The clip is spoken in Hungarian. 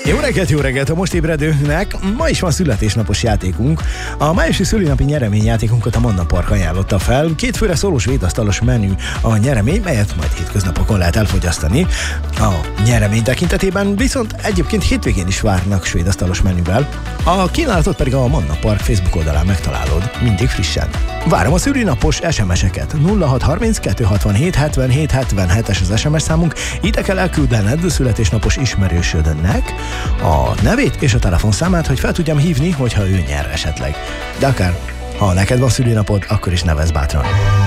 Jó reggelt a most ébredőknek! Ma is van születésnapos játékunk. A májusi szülinapi nyereményjátékunkat a Manna Park ajánlotta fel. 2 főre szólós svédasztalos menü a nyeremény, melyet majd hétköznapokon lehet elfogyasztani. A nyeremény tekintetében viszont egyébként hétvégén is várnak svédasztalos menüvel. A kínálatot pedig a Manna Park Facebook oldalán megtalálod, mindig frissen. Várom a szülinapos SMS-eket. 0630 267 77 77-es az SMS számunk. Ide kell elküldened születésnapos ismerősödnek a nevét és a telefonszámát, hogy fel tudjam hívni, hogyha ő nyer esetleg. De akár, ha neked van szülinapod, akkor is nevezz bátran.